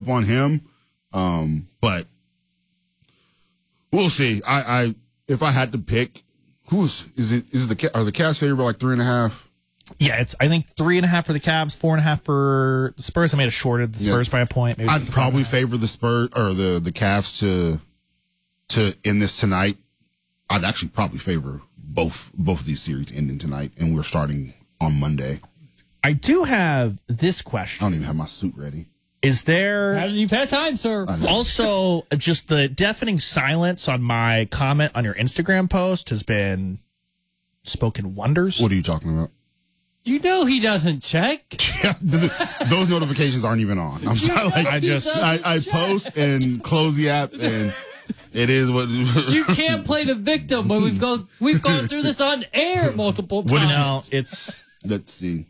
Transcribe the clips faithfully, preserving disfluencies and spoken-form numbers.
up on him. Um, but we'll see. I, I if I had to pick, who's is it? Is it the are the Cavs favorite like three and a half? Yeah, it's I think three and a half for the Cavs, four and a half for the Spurs. I made it shorted the Spurs yeah. by a point. Maybe I'd probably favor the Spurs or the the Cavs to to end this tonight. I'd actually probably favor both both of these series ending tonight, and we're starting on Monday. I do have this question. I don't even have my suit ready. Is there... You've had time, sir. Also, just the deafening silence on my comment on your Instagram post has been spoken wonders. What are you talking about? You know he doesn't check. Yeah, those notifications aren't even on. I'm sorry. Like, I just... I, I post and close the app, and it is what... You can't play the victim when we've gone, we've gone through this on air multiple times. What, no, it's... Let's see.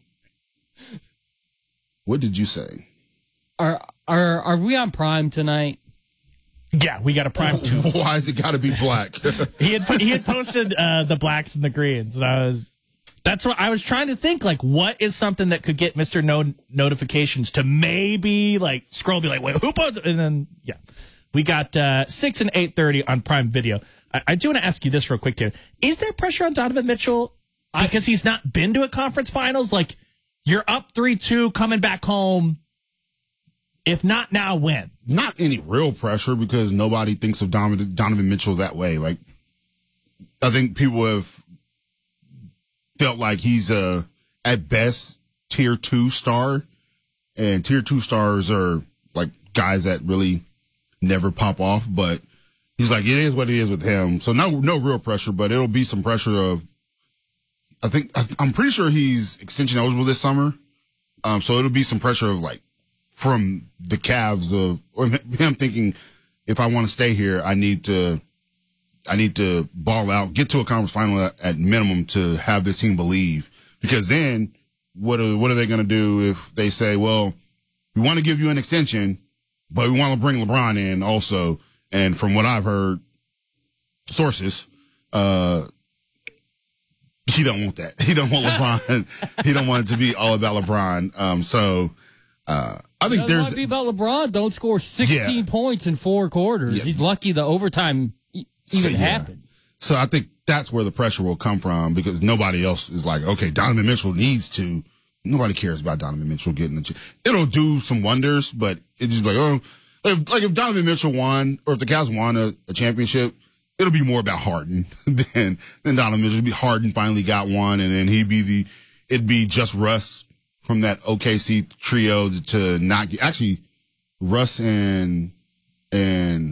What did you say? Are are are we on Prime tonight? Yeah, we got a Prime two. Why has it got to be black? he had put, he had posted uh, the blacks and the greens, and I was that's what I was trying to think. Like, what is something that could get Mister No notifications to maybe like scroll, be like, wait, who posted? And then yeah, we got uh, six and eight thirty on Prime Video. I, I do want to ask you this real quick too: is there pressure on Donovan Mitchell because he's not been to a conference finals? Like, you're up three two, coming back home. If not now, when? Not any real pressure because nobody thinks of Donovan, Donovan Mitchell that way. Like, I think people have felt like he's a, at best, tier two star. And tier two stars are like guys that really never pop off. But he's like, it is what it is with him. So no, no real pressure, but it'll be some pressure of, I think, I'm pretty sure he's extension eligible this summer. Um, so it'll be some pressure of like, from the Cavs of or him thinking, if I want to stay here, I need to, I need to ball out, get to a conference final at, at minimum to have this team believe. Because then, what are what are they going to do if they say, well, we want to give you an extension, but we want to bring LeBron in also? And from what I've heard, sources, uh, he don't want that. He don't want LeBron. He don't want it to be all about LeBron. Um, so. Uh, I think there's want to be about LeBron. Don't score sixteen yeah. points in four quarters. Yeah. He's lucky the overtime even so, yeah. happened. So I think that's where the pressure will come from because nobody else is like, okay, Donovan Mitchell needs to. Nobody cares about Donovan Mitchell getting the. It'll do some wonders, but it's just like, oh, if, like if Donovan Mitchell won or if the Cavs won a, a championship, it'll be more about Harden than than Donovan Mitchell. It'd be Harden finally got one, and then he'd be the. It'd be just Russ. From that O K C trio to not get, actually Russ and and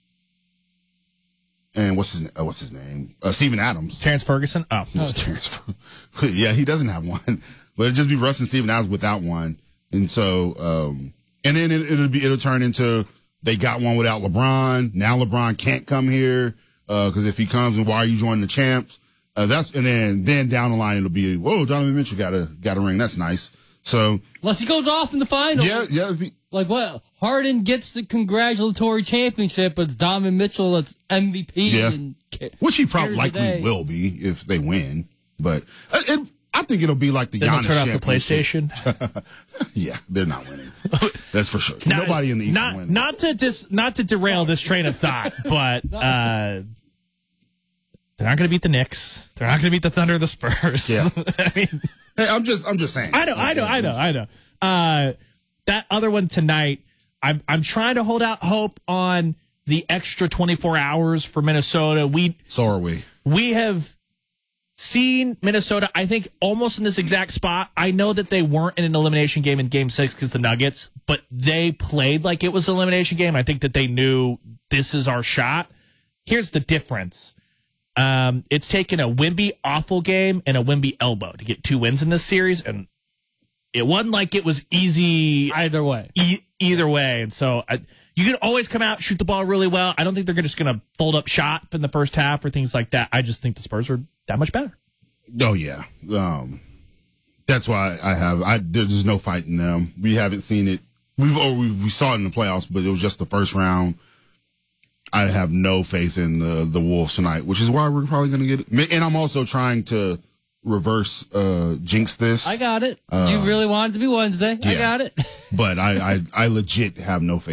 and what's his uh, what's his name uh, Steven Adams, Terrence Ferguson. Oh, no, Terrence. Yeah, he doesn't have one, but it'd just be Russ and Steven Adams without one, and so um, and then it, it'll be it'll turn into they got one without LeBron. Now LeBron can't come here because uh, if he comes, and why are you joining the champs? Uh, that's and then then down the line it'll be whoa, Donovan Mitchell got a got a ring. That's nice. So unless he goes off in the finals, yeah, yeah. If he, like what Harden gets the congratulatory championship, but it's Donovan Mitchell that's M V P, yeah. and which he probably likely will be if they win. But uh, it, I think it'll be like the they Giannis turn off the PlayStation. Yeah, they're not winning. That's for sure. Not, Nobody in the East not, is winning. Not to dis, not to derail this train of thought, but uh, they're not going to beat the Knicks. They're not going to beat the Thunder or the Spurs. Yeah. I mean. Hey, I'm just, I'm just saying. I know, I know, I know, I know. Uh, that other one tonight, I'm, I'm trying to hold out hope on the extra twenty-four hours for Minnesota. We, so are we. We have seen Minnesota, I think, almost in this exact spot. I know that they weren't in an elimination game in Game Six because the Nuggets, but they played like it was an elimination game. I think that they knew this is our shot. Here's the difference. Um, it's taken a Wemby awful game and a Wemby elbow to get two wins in this series, and it wasn't like it was easy either way. E- either way, and so I, you can always come out, shoot the ball really well. I don't think they're just going to fold up shop in the first half or things like that. I just think the Spurs are that much better. Oh yeah, um, that's why I have. I there's no fight in them. We haven't seen it. We've oh, we we saw it in the playoffs, but it was just the first round. I have no faith in the the Wolves tonight, which is why we're probably going to get it. And I'm also trying to reverse uh, jinx this. I got it. Uh, you really wanted it to be Wednesday. Yeah, I got it. But I, I, I legit have no faith.